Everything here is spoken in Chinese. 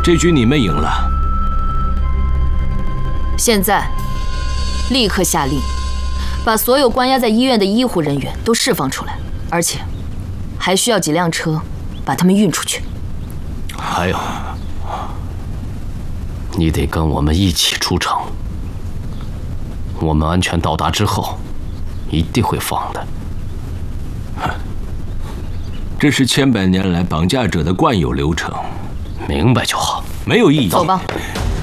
这局你们赢了。 现在，立刻下令，把所有关押在医院的医护人员都释放出来，而且还需要几辆车把他们运出去。 还有，你得跟我们一起出城。我们安全到达之后，一定会放的。 这是千百年来绑架者的惯有流程， 明白就好， 没有异议。 走吧。